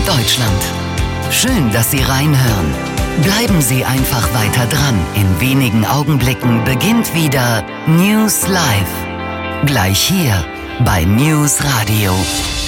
Deutschland. Schön, dass Sie reinhören. Bleiben Sie einfach weiter dran. In wenigen Augenblicken beginnt wieder News Live. Gleich hier bei News Radio.